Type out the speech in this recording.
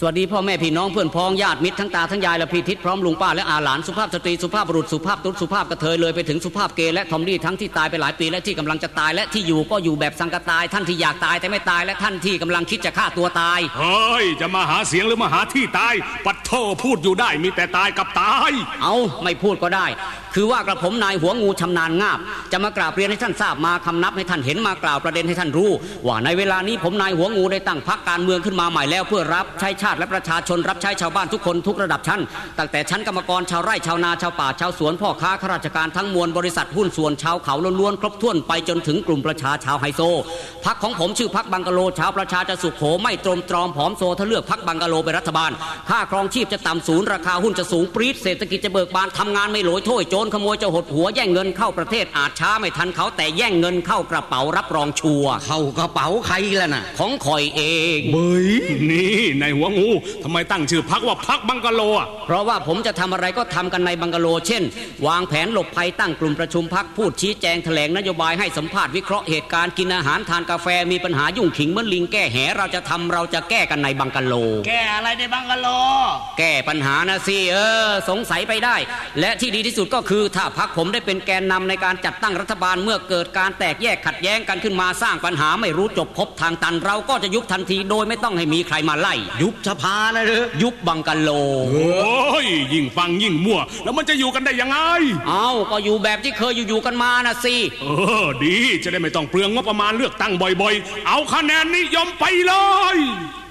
สวัสดีพ่อแม่พี่น้องเพื่อนพ้องญาติมิตรทั้งตาทั้งยายและพี่ทิศพร้อมลุงป้าและอาหลานสุภาพสตรีสุภาพบุรุษสุภาพตุ๊ดสุภาพกระเทยเลยไปถึงสุภาพเกย์และทอมดี้ทั้งที่ตายไปหลายปีและที่กำลังจะตายและที่อยู่ก็อยู่แบบสังกตายท่านที่อยากตายแต่ไม่ตายและท่านที่กำลังคิดจะฆ่าตัวตายเฮ้ยจะมาหาเสียงหรือมาหาที่ตายปัดโทพูดอยู่ได้มีแต่ตายกับตายเอาไม่พูดก็ได้คือว่ากระผมนายหัวงูชำนาญงาบจะมากราบเรียนให้ท่านทราบมาคำนับให้ท่านเห็นมากล่าวประเด็นให้ท่านรู้ว่าในเวลานี้ผมนายหัวงูได้ตั้งพรรคการเมืองขึ้นมาใหม่แล้วเพื่อรับใช้ชาติและประชาชนรับใช้ชาวบ้านทุกคนทุกระดับชั้นตั้งแต่ชั้นกรรมกรชาวไร่ชาวนาชาวป่าชาวสวนพ่อค้าข้าราชการทั้งมวลบริษัทหุ้นส่วนชาวเขาล้วนๆครบถ้วนไปจนถึงกลุ่มประชาชาวไฮโซพรรคของผมชื่อพรรคบังกะโลชาวประชาจะสุขโขไม่ตรมตรอมผอมโซถ้าเลือกพรรคบังกะโลเป็นรัฐบาลค่าครองชีพจะต่ำศูนย์ราคาหุ้นจะสูงปรี๊ดเศรษฐกิจจะเบิกบานทำงานไม่โหลอยถ้วยโจรขโมยจะหดหัวแย่งเงินเข้าประเทศอาจช้าไม่ทันเขาแต่แย่งเงินเข้ากระเป๋ารับรองชัวร์เข้ากระเป๋าใครล่ะน่ะของคอยเองเบ้ยนี่ในหัวงูทำไมตั้งชื่อพรรคว่าพรรคบังกะโลอ่ะเพราะว่าผมจะทำอะไรก็ทำกันในบังกะโลเช่นวางแผนหลบภัยตั้งกลุ่มประชุมพรรคพูดชี้แจงแถลงนโยบายให้สัมภาษณ์วิเคราะห์เหตุการณ์กินอาหารทานกาแฟมีปัญหายุ่งขิงเหมือนลิงแก้แหเราจะแก้กันในบังกะโลแก้อะไรในบังกะโลแก้ปัญหานะสิสงสัยไปได้และที่ดีที่สุดก็คือถ้าพรรคผมได้เป็นแกนนำในการจัดตั้งรัฐบาลเมื่อเกิดการแตกแยกขัดแย้งกันขึ้นมาสร้างปัญหาไม่รู้จบพบทางตันเราก็จะยุบทันทีโดยไม่ต้องให้มีใครมาไล่ยุบสภานะหรือยุบบังกะโลโอ้ยยิ่งฟังยิ่งมั่วแล้วมันจะอยู่กันได้ยังไงก็อยู่แบบที่เคยอยู่กันมานะสิดีจะได้ไม่ต้องเปลืองงบประมาณเลือกตั้งบ่อยๆเอาคะแนนนิยมไปเลย